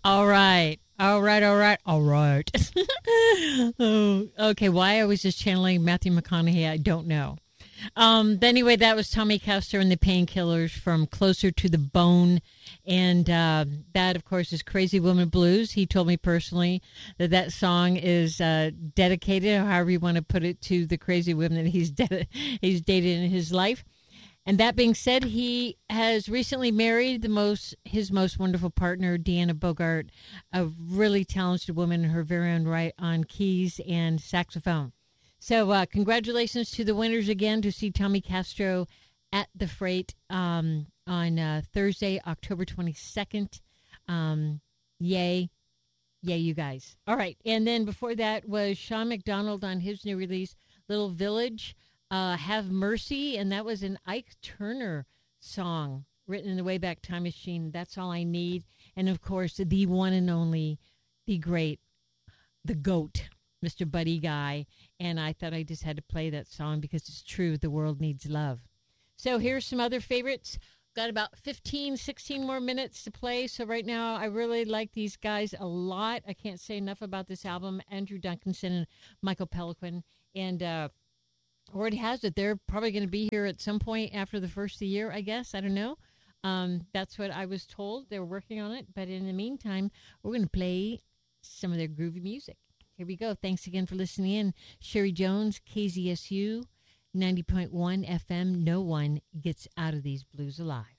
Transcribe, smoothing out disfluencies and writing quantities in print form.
All right. All right. All right. All right. Oh, okay. Why I was just channeling Matthew McConaughey, I don't know. But anyway, that was Tommy Castro and the Painkillers from Closer to the Bone. And that, of course, is Crazy Woman Blues. He told me personally that that song is dedicated, or however you want to put it, to the crazy women that he's dated in his life. And that being said, he has recently married his most wonderful partner, Deanna Bogart, a really talented woman in her very own right on keys and saxophone. So congratulations to the winners again to see Tommy Castro at the Freight on Thursday, October 22nd. Yay. Yay, you guys. All right. And then before that was Sean McDonald on his new release, Little Village. Have Mercy, and that was an Ike Turner song written in the Wayback Time Machine. That's All I Need. And, of course, the one and only, the great, the GOAT, Mr. Buddy Guy. And I thought I just had to play that song because it's true. The world needs love. So here's some other favorites. Got about 15, 16 more minutes to play. So right now, I really like these guys a lot. I can't say enough about this album. Andrew Duncanson and Michael Peliquin. And, word has it they're probably going to be here at some point after the first of the year, I guess. I don't know. That's what I was told. They're working on it. But in the meantime, we're going to play some of their groovy music. Here we go. Thanks again for listening in. Sherry Jones, KZSU, 90.1 FM. No one gets out of these blues alive.